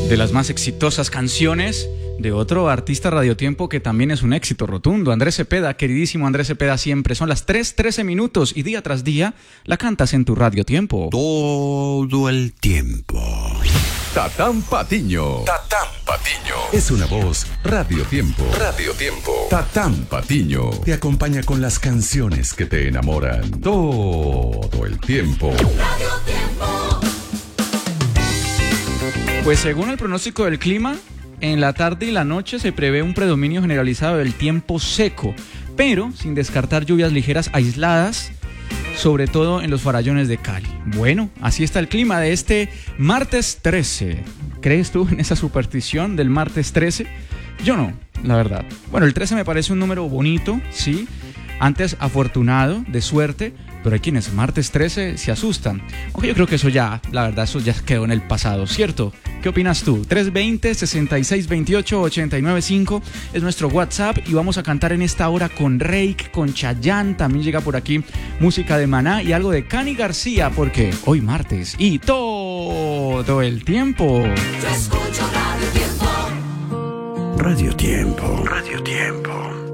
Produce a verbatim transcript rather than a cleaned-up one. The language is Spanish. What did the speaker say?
de las más exitosas canciones de otro artista radiotiempo que también es un éxito rotundo, Andrés Cepeda, queridísimo Andrés Cepeda siempre. Son las tres trece minutos y día tras día la cantas en tu radiotiempo. Todo el tiempo. Tatán Patiño. Tatán Patiño. Es una voz Radio Tiempo. Radio Tiempo. Tatán Patiño te acompaña con las canciones que te enamoran todo el tiempo. Radio Tiempo. Pues según el pronóstico del clima, en la tarde y la noche se prevé un predominio generalizado del tiempo seco, pero sin descartar lluvias ligeras aisladas, sobre todo en los farallones de Cali. Bueno, así está el clima de este martes trece. ¿Crees tú en esa superstición del martes trece? Yo no, la verdad. Bueno, el trece me parece un número bonito, sí, antes afortunado, de suerte, pero hay quienes martes trece se asustan. Aunque yo creo que eso ya, la verdad, eso ya quedó en el pasado, ¿cierto? ¿Qué opinas tú? tres veinte, sesenta y seis veintiocho, ochenta y nueve cinco es nuestro WhatsApp y vamos a cantar en esta hora con Reik, con Chayanne, también llega por aquí música de Maná y algo de Cani García, porque hoy martes y todo el tiempo. Yo escucho Radio Tiempo. Radio Tiempo. Radio Tiempo.